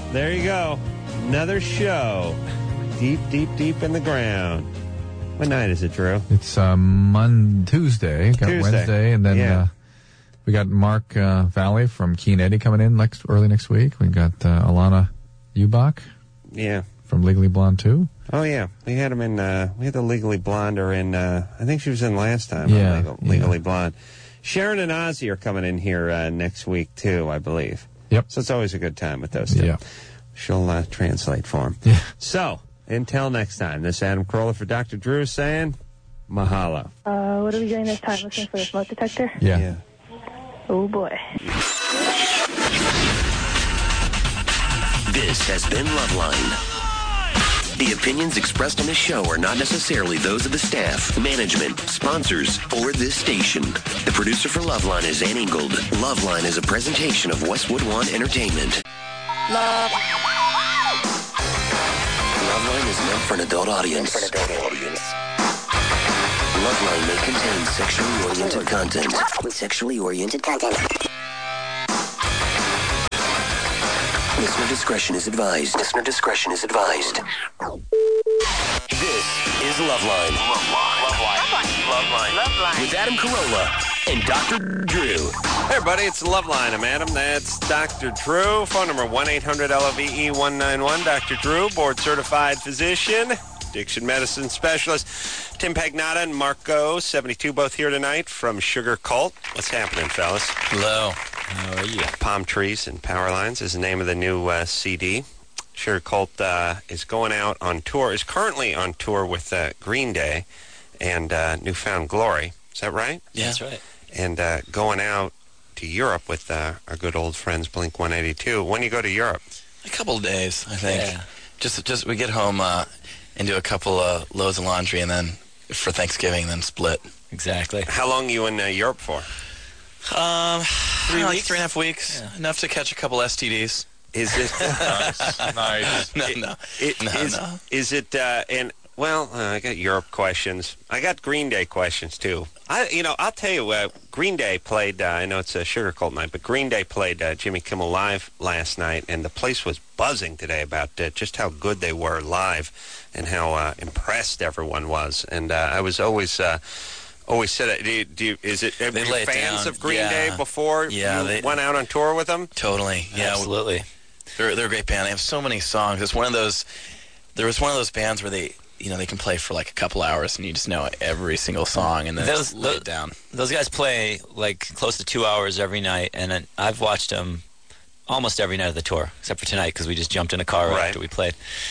there you go. Another show. Deep, deep, deep in the ground. What night is it, Drew? It's Tuesday. Got Tuesday. Wednesday, and then we got Mark Valley from Keen Eddie coming in early next week. We got Alana Ubach. Yeah. From Legally Blonde 2. Oh, yeah. We had him in, we had the Legally Blonde in, I think she was in last time. Yeah. Legally Blonde. Sharon and Ozzy are coming in here next week, too, I believe. Yep. So it's always a good time with those two. Yeah. She'll translate for him. Yeah. So, until next time, this is Adam Carolla for Dr. Drew saying, mahalo. What are we doing this time? Looking for the smoke detector? Yeah. Oh, boy. This has been Loveline. The opinions expressed on this show are not necessarily those of the staff, management, sponsors, or this station. The producer for Loveline is Ann Ingold. Loveline is a presentation of Westwood One Entertainment. Loveline is meant for an adult audience. Loveline may contain sexually oriented content. Listener discretion is advised. This is Loveline. Loveline. With Adam Carolla and Dr. Drew. Hey, everybody, it's Loveline. I'm Adam. That's Dr. Drew. Phone number 1-800-LOVE-191. Dr. Drew, board-certified physician, addiction medicine specialist. Tim Pagnotta and Marco, 72, both here tonight from Sugar Cult. What's happening, fellas? Hello. How are you? Palm Trees and Power Lines is the name of the new CD. Sugar Cult is going out on tour, is currently on tour with Green Day and Newfound Glory. Is that right? Yeah, that's right. And going out to Europe with our good old friends Blink-182. When you go to Europe? A couple of days, I think. Yeah. Just we get home and do a couple of loads of laundry, and then for Thanksgiving, then split. Exactly. How long you in Europe for? 3 weeks? 3.5 weeks. Yeah. Enough to catch a couple STDs. Is it Nice. No. Is it and well, I got Europe questions. I got Green Day questions too. I'll tell you, Green Day played. I know it's a Sugar Cult night, but Green Day played Jimmy Kimmel Live last night, and the place was buzzing today about just how good they were live and how impressed everyone was. And I was always said it. Is it? Were you fans of Green Day before you went out on tour with them? Totally. Yeah, absolutely. They're a great band. They have so many songs. It's one of those. There was one of those bands where they can play for like a couple hours and you just know every single song and then just lay it down. Those guys play like close to 2 hours every night, and I've watched them almost every night of the tour, except for tonight because we just jumped in a car right after we played.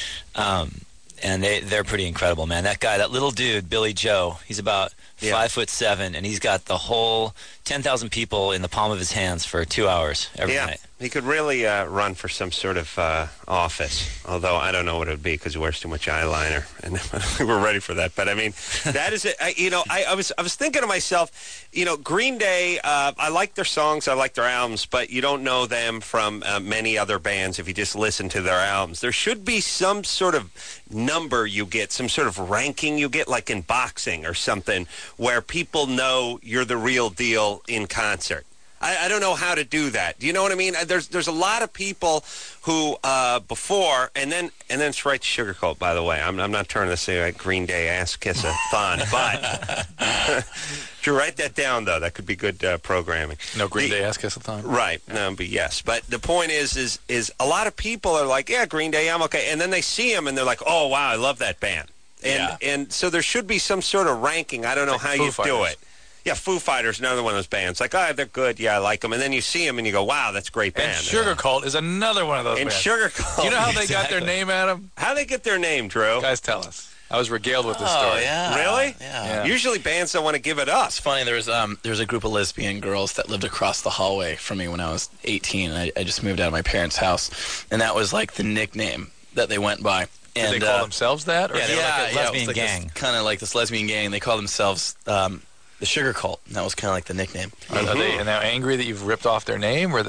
And they're pretty incredible, man. That guy, that little dude, Billy Joe, he's about 5'7", and he's got the whole 10,000 people in the palm of his hands for 2 hours every night. He could really run for some sort of office, although I don't know what it would be because he wears too much eyeliner, and we're ready for that. But I mean, that is it. I was thinking to myself, Green Day. I like their songs, I like their albums, but you don't know them from many other bands if you just listen to their albums. There should be some sort of number you get, some sort of ranking you get, like in boxing or something, where people know you're the real deal in concert. I don't know how to do that. Do you know what I mean? There's a lot of people who before and then it's right to Sugar Cult. By the way, I'm not turning this into a Green Day ass kiss-a-thon, but Drew, write that down though. That could be good programming. No Green Day ass kiss-a-thon. Right? No, but yes. But the point is a lot of people are like, yeah, Green Day, I'm okay, and then they see them and they're like, oh wow, I love that band. And so there should be some sort of ranking. I don't know like how Foo you Fighters. do it. Yeah, Foo Fighters, another one of those bands. Like, oh, they're good. Yeah, I like them. And then you see them and you go, wow, that's a great band. And Sugar Cult is another one of those And bands. Sugar Cult. Do you know how they got their name, Adam? How they get their name, Drew? Guys, tell us. I was regaled with this Oh, story. yeah. Really? Yeah. Usually bands don't want to give it up. It's funny, there was a group of lesbian girls that lived across the hallway from me when I was 18, and I just moved out of my parents' house, and that was like the nickname that they went by. Did they call themselves that? Or Yeah, they were like a lesbian it was gang. Kind of like this lesbian gang. They call themselves the Sugar Cult, and that was kind of like the nickname. Are they now angry that you've ripped off their name? Or they?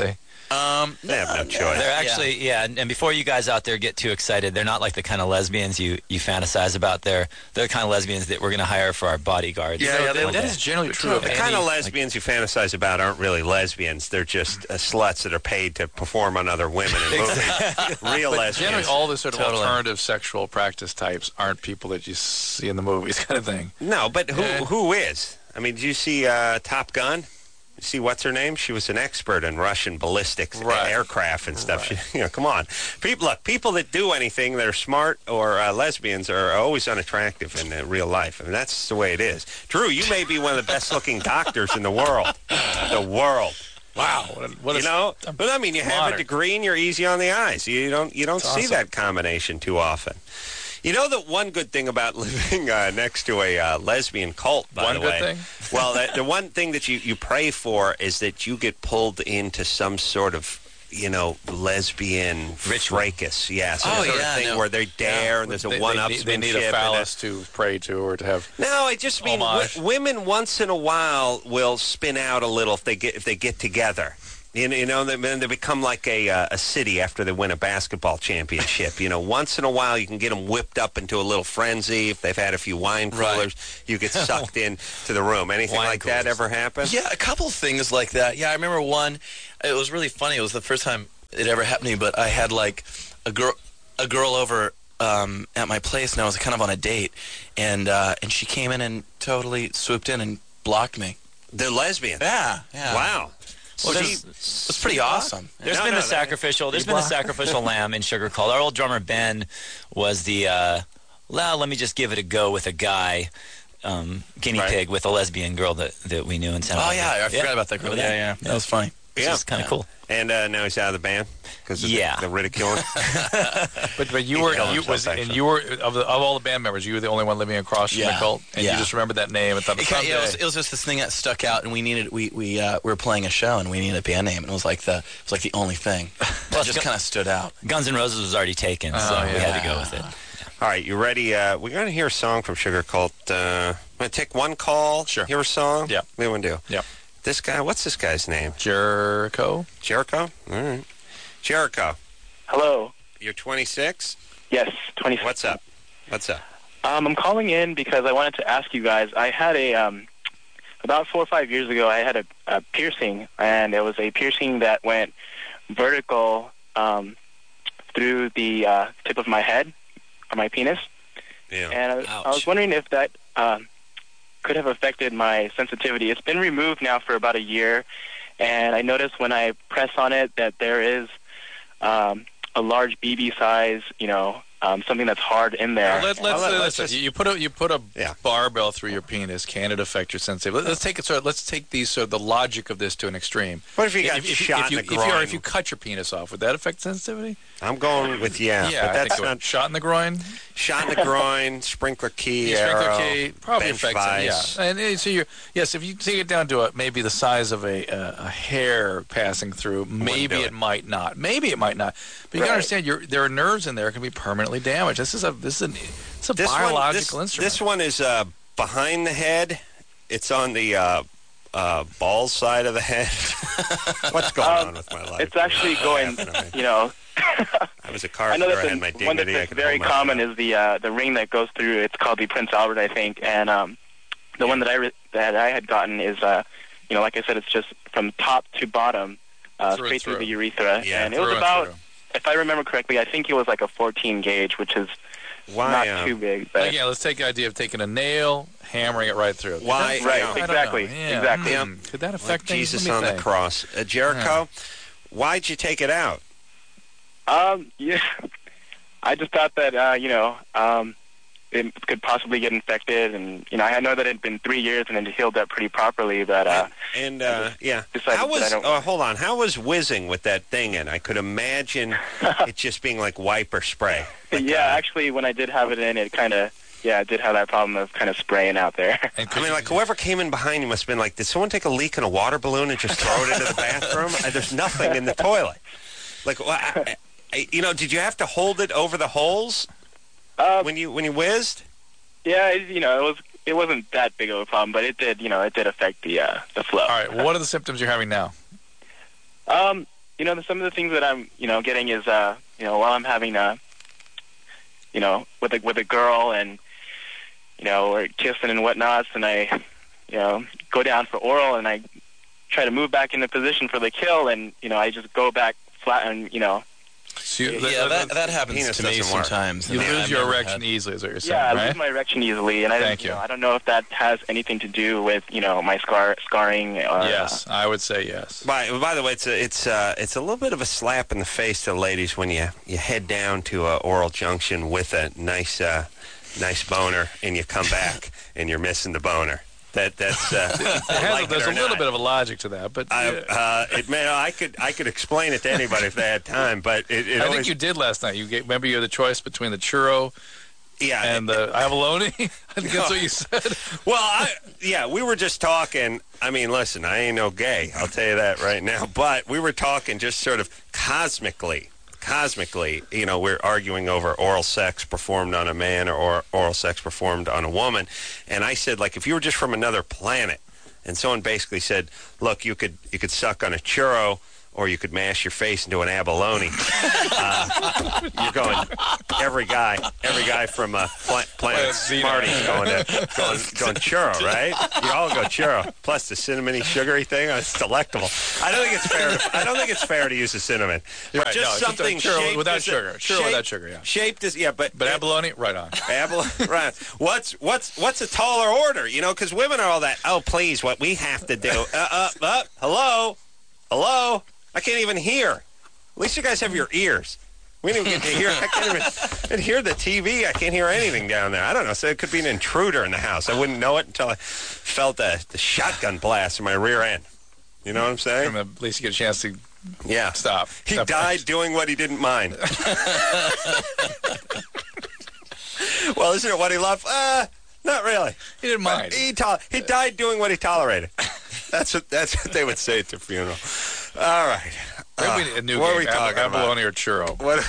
They have no choice. They're actually, and before you guys out there get too excited, they're not like the kind of lesbians you fantasize about. They're the kind of lesbians that we're going to hire for our bodyguards. That is generally true of The kind of lesbians you fantasize about aren't really lesbians. They're just sluts that are paid to perform on other women in movies. Real lesbians. Generally, all the sort of alternative sexual practice types aren't people that you see in the movies, kind of thing. No, but who is? I mean, did you see Top Gun? You see what's her name? She was an expert in Russian ballistics aircraft and stuff. Right. Come on. People that do anything that are smart or lesbians are always unattractive in real life. I mean, that's the way it is. Drew, you may be one of the best-looking doctors in the world. Wow. But I mean, you have a degree and you're easy on the eyes. You don't see that combination too often. You know the one good thing about living next to a lesbian cult, by the way? One good thing? Well, the one thing that you pray for is that you get pulled into some sort of, lesbian fracas. Yeah, some sort of thing where they dare and there's a one-upsmanship. They need a phallus to pray to or to have. No, I just mean women once in a while will spin out a little if they get together. Then they become like a city after they win a basketball championship. Once in a while you can get them whipped up into a little frenzy. If they've had a few wine coolers, you get sucked in to the room. Anything like that ever happen? Yeah, a couple things like that. Yeah, I remember one. It was really funny. It was the first time it ever happened to me, but I had like a girl over at my place, and I was kind of on a date, and she came in and totally swooped in and blocked me. The lesbian? Yeah. Wow. Well, it's pretty awesome. There's been the sacrificial lamb in Sugar Cult. Our old drummer Ben was the let me just give it a go with a guy guinea pig with a lesbian girl that we knew in San Jose. Oh yeah, I forgot about that girl. Yeah, that was funny. Yeah, it's kind of cool. And now he's out of the band because of the ridicule. But you were of all the band members, you were the only one living across from the cult, and you just remembered that name and thought it was just this thing that stuck out, and we were playing a show and we needed a band name, and it was like the only thing. It just kind of stood out. Guns N' Roses was already taken, so we had to go with it. All right, you ready? We're going to hear a song from Sugar Cult. I'm going to take one call. Sure. Hear a song. Yeah. What do you want to do? Yeah. This guy, what's this guy's name? Jericho. All right. Jericho. Hello. You're 26? Yes, 26. What's up? I'm calling in because I wanted to ask you guys. I had about 4 or 5 years ago, I had a piercing, and it was a piercing that went vertical through the tip of my head, or my penis. Yeah. And I was wondering if that could have affected my sensitivity. It's been removed now for about a year, and I noticed when I press on it that there is a large BB size, something that's hard in there. You put a barbell through your penis. Can it affect your sensitivity? Let's take it. Let's take the logic of this to an extreme. What if you got shot in the groin? If you cut your penis off, would that affect sensitivity? I'm going with but that's not shot in the groin. Shot in the groin, sprinkler key, arrow, probably bench affects vice. it. Yeah, and so if you take it down to maybe the size of a hair passing through, maybe it might not. But you got to understand, there are nerves in there that can be permanently damaged. It's a biological instrument. This one is behind the head. It's on the ball side of the head. What's going on with my life? It's actually going, I was a car I had my dignity. One that's very common is the ring that goes through. It's called the Prince Albert, I think, and the one that I had gotten is, like I said, it's just from top to bottom, straight through the urethra, and it was about, if I remember correctly, I think it was like a 14 gauge, which is not too big. But let's take the idea of taking a nail, hammering it right through. Why? Right, exactly. Exactly. Could that affect like Jesus on the cross? Jericho, why'd you take it out? I just thought that, it could possibly get infected, and, I know that it had been 3 years and it healed up pretty properly, but, hold on, how was whizzing with that thing in? I could imagine it just being like wiper spray. Actually, when I did have it in, it kind of, I did have that problem of kind of spraying out there. I mean, like, whoever came in behind you must have been like, did someone take a leak in a water balloon and just throw it into the bathroom? There's nothing in the toilet. Like, did you have to hold it over the holes when you whizzed? Yeah, it wasn't that big of a problem, but it did affect the flow. All right, what are the symptoms you're having now? some of the things that I'm, getting is, while I'm having with a girl and, we're kissing and whatnot, and I, go down for oral and I try to move back into position for the kill, and, I just go back flat and, that happens to me sometimes. You lose your erection easily, is what you're saying, right? Yeah, I lose my erection easily, and I don't know if that has anything to do with, my scarring. Yes, I would say yes. By the way, it's a little bit of a slap in the face to ladies when you head down to Oral Junction with a nice boner, and you come back and you're missing the boner. There's a little bit of a logic to that, but I could explain it to anybody if they had time, but I think you did last night. Remember you had the choice between the churro, and the abalone. I think that's what you said. Well, we were just talking. I mean, listen, I ain't no gay. I'll tell you that right now. But we were talking just sort of cosmically, we're arguing over oral sex performed on a man or oral sex performed on a woman. And I said, like, if you were just from another planet, and someone basically said, look, you could suck on a churro, or you could mash your face into an abalone. You're going, every guy from Planet Smarties going churro, right? You all go churro. Plus the cinnamony, sugary thing, it's delectable. I don't think it's fair to use the cinnamon. Right, just something churro without sugar. Churro without sugar, yeah. Shaped as, but abalone, right on. Abalone, right. What's a taller order? Because women are all that. Oh, please, what we have to do. Hello. I can't even hear. At least you guys have your ears. We didn't get to hear. I can't even hear the TV. I can't hear anything down there. I don't know. So it could be an intruder in the house. I wouldn't know it until I felt the shotgun blast in my rear end. You know what I'm saying? At least you get a chance to stop. He died doing what he didn't mind. Well, isn't it what he loved? Not really. He didn't mind. He died doing what he tolerated. That's what they would say at the funeral. All right. Maybe a new what game. Are we talking abalone or churro? What?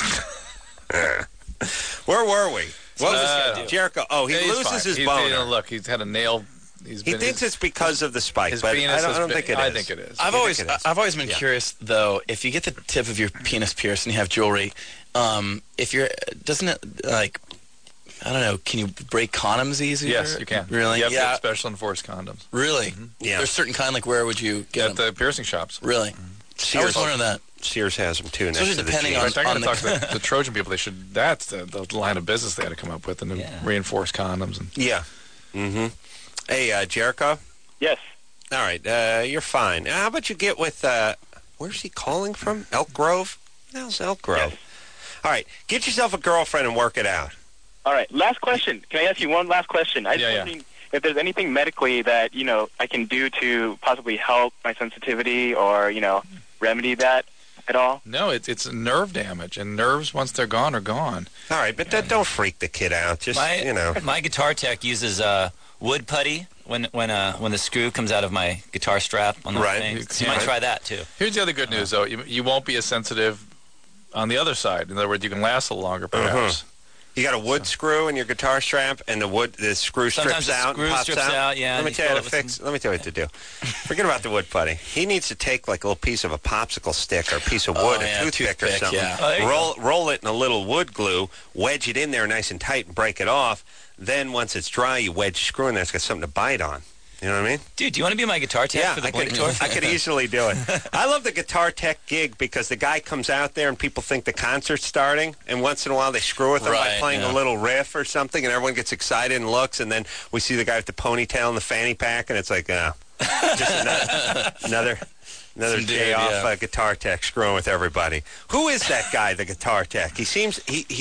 Where were we? What was this guy do? Jericho. Oh, he loses his boner. Look, he's had a nail. He thinks it's because of the spike, his but penis I don't think it is. I think it is. I've always been curious though. If you get the tip of your penis pierced and you have jewelry, doesn't it like? I don't know. Can you break condoms easier? Yes, you can. Really? You have to get special enforced condoms. Really? Mm-hmm. Yeah. There's certain kind. Like where would you get at the piercing shops? Really? Mm-hmm. I was wondering that. Sears has them too. Especially depending on talk to the Trojan people. That's the line of business they had to come up with, and the reinforced condoms. And yeah. Mm-hmm. Hey, Jericho. Yes. All right. You're fine. How about you get with? Where's he calling from? Elk Grove. How's Elk Grove? Yes. All right. Get yourself a girlfriend and work it out. All right. Last question. Can I ask you one last question? I just wondering if there's anything medically that I can do to possibly help my sensitivity or remedy that at all? No, it's nerve damage, and nerves once they're gone are gone. All right, but don't freak the kid out. Just my guitar tech uses wood putty when the screw comes out of my guitar strap on the thing. So you might try that too. Here's the other good news, though. You won't be as sensitive on the other side. In other words, you can last a little longer, perhaps. You got a wood screw in your guitar strap, and the screw strips out and pops out. Yeah, Let me tell you what to do. Forget about the wood putty. He needs to take like a little piece of a popsicle stick or a piece of wood, a toothpick or something. Yeah. Roll it in a little wood glue, wedge it in there nice and tight, and break it off. Then once it's dry, you wedge the screw in there. It's got something to bite on. You know what I mean? Dude, do you want to be my guitar tech for the Blink tour? I could easily do it. I love the guitar tech gig because the guy comes out there and people think the concert's starting, and once in a while they screw with him by playing a little riff or something, and everyone gets excited and looks, and then we see the guy with the ponytail and the fanny pack, and it's like, just another day off guitar tech screwing with everybody. Who is that guy, the guitar tech? He seems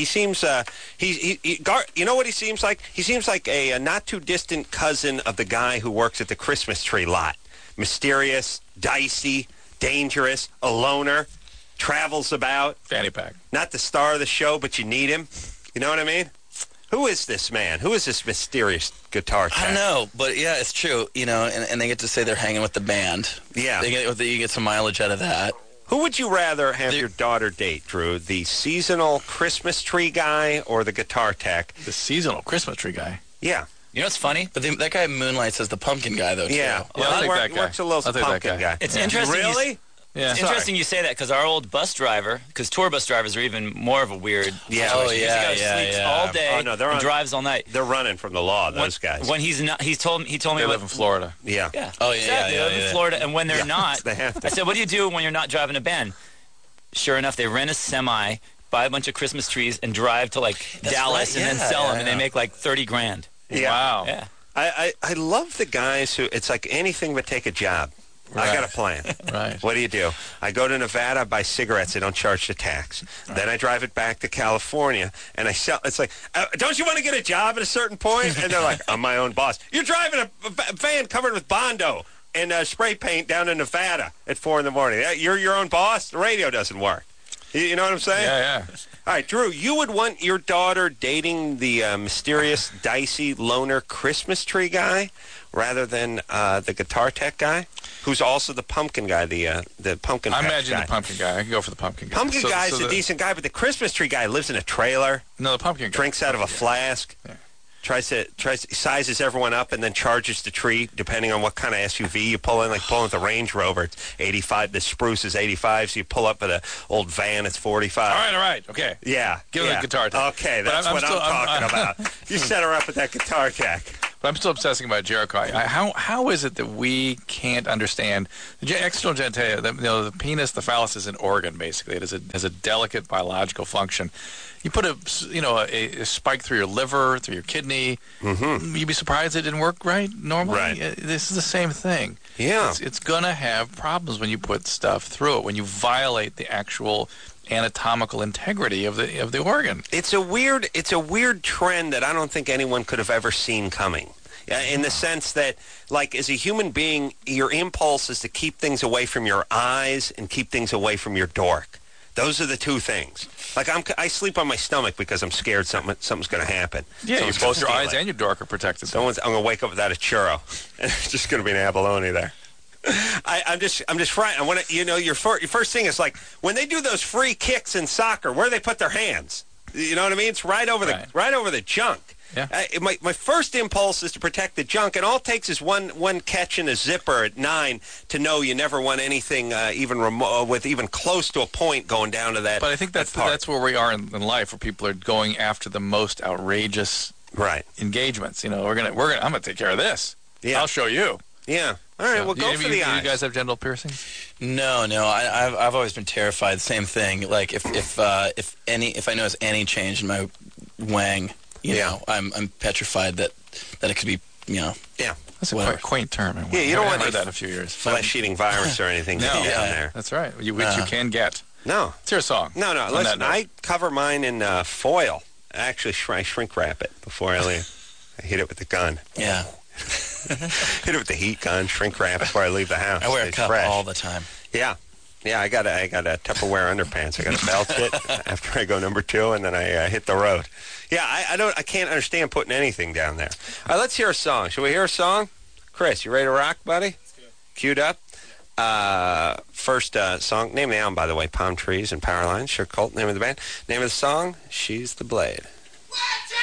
you know what he seems like? He seems like a not too distant cousin of the guy who works at the Christmas tree lot. Mysterious, dicey, dangerous, a loner, travels about. Fanny pack. Not the star of the show, but you need him. You know what I mean? Who is this man? Who is this mysterious guitar tech? I don't know, but yeah, it's true. And they get to say they're hanging with the band. Yeah. You get some mileage out of that. Who would you rather have your daughter date, Drew? The seasonal Christmas tree guy or the guitar tech? The seasonal Christmas tree guy. Yeah. You know what's funny? But that guy moonlights as the pumpkin guy, though, too. Yeah. Well, he works a little pumpkin guy. It's interesting. Really? Yeah. It's interesting you say that because our old bus driver, because tour bus drivers are even more of a weird. Yeah. situation. He's a guy who sleeps all day and drives all night. They're running from the law, those guys. When he's not, he told me they live in Florida. Yeah. Oh, yeah, exactly. They live in Florida, and when they're not, they have to. I said, "What do you do when you're not driving a band?" Sure enough, they rent a semi, buy a bunch of Christmas trees, and drive to Dallas, and then sell them, and they make like $30,000. Yeah. Wow. Yeah. I love the guys who, it's like anything but take a job. Right. I got a plan. Right. What do? I go to Nevada, buy cigarettes. They don't charge the tax. Right. Then I drive it back to California, and I sell. It's like, don't you want to get a job at a certain point? And they're like, I'm my own boss. You're driving a van covered with Bondo and spray paint down in Nevada at 4 a.m. You're your own boss? The radio doesn't work. You know what I'm saying? Yeah. All right, Drew, you would want your daughter dating the mysterious, dicey, loner Christmas tree guy rather than the guitar tech guy, who's also the pumpkin guy, the pumpkin I patch imagine guy. the pumpkin guy. I can go for the pumpkin guy. Pumpkin guy's a decent guy, but the Christmas tree guy lives in a trailer, No, the pumpkin guy. drinks out of a flask, Yeah. sizes everyone up, and then charges the tree depending on what kind of SUV you pull in. Like pulling with the Range Rover, it's 85. The Spruce is 85, so you pull up with an old van, it's 45. All right. Okay. Yeah. Give her the guitar tech. Okay, But that's I'm what still- I'm talking about. You set her up with that guitar tech. But I'm still obsessing about Jericho. How is it that we can't understand the external genitalia? The penis, the phallus is an organ basically. It has a delicate biological function. You put a spike through your liver, through your kidney. Mm-hmm. You'd be surprised it didn't work right normally. Right. This is the same thing. Yeah. It's gonna have problems when you put stuff through it. When you violate the actual anatomical integrity of the organ. It's a weird trend that I don't think anyone could have ever seen coming. In the sense that, like, as a human being, your impulse is to keep things away from your eyes and keep things away from your dork. Those are the two things. Like, I sleep on my stomach because I'm scared something's going to happen. Yeah, Someone's both gonna your eyes steal it. and your dork are protected. I'm going to wake up without a churro, and it's just going to be an abalone there. I'm just frightened. I want to, your first thing is like when they do those free kicks in soccer, where do they put their hands? You know what I mean? It's right over the junk. Yeah. My first impulse is to protect the junk, and all it takes is one catch in a zipper at 9 to know you never want anything with even close to a point going down to that. But I think that's where we are in life, where people are going after the most outrageous engagements. I'm gonna take care of this. Yeah. I'll show you. Yeah. All right. Well, go for the eyes. Do you guys have genital piercings? No. I've always been terrified. Same thing. Like if I notice any change in my wang, you know, I'm petrified that it could be, Yeah. That's a quite quaint term. Yeah, you don't want heard that in a few years. Flesh-eating virus or anything down there. That's right. Which you can get. No. It's your song. No. Listen, I cover mine in foil. Actually, I shrink wrap it before I leave. I hit it with the gun. Yeah. Hit it with the heat gun, shrink wrap before I leave the house. I wear a cup all the time. Yeah. I got a Tupperware underpants. I got a belt kit after I go number 2, and then I hit the road. Yeah, I can't understand putting anything down there. All right, let's hear a song. Should we hear a song? Chris, you ready to rock, buddy? Queued up. First song. Name of the album, by the way, Palm Trees and Power Lines. Sure Cult. Name of the band. Name of the song, She's the Blade.